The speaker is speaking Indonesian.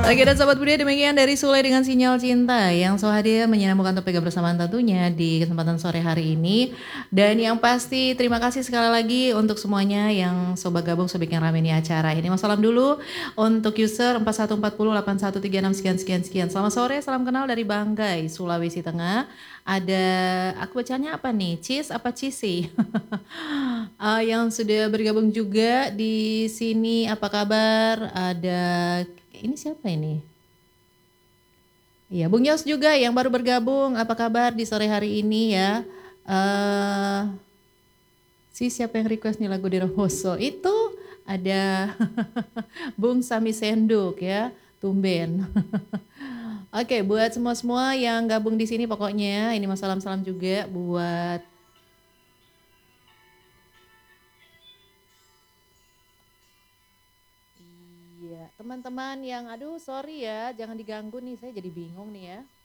Oke dan Sobat Budaya, demikian dari Sule dengan Sinyal Cinta yang so hadir menyambungkan topik kebersamaan tentunya di kesempatan sore hari ini. Dan yang pasti terima kasih sekali lagi untuk semuanya yang sobat gabung bikin rame nih acara ini. Wassalam dulu untuk user 41408136 sekian. Selamat sore, salam kenal dari Banggai, Sulawesi Tengah. Ada, aku bacanya apa nih? Cis apa Cisi? Yang sudah bergabung juga di sini, apa kabar? Ada, ini siapa ini? Iya, Bung Yos juga yang baru bergabung. Apa kabar di sore hari ini ya? Siapa yang request nih lagu di Rohoso? Itu ada Bung Sami Senduk ya, tumben. Oke, buat semua yang gabung di sini pokoknya ini salam juga buat teman-teman yang aduh sorry ya, jangan diganggu nih, saya jadi bingung nih ya.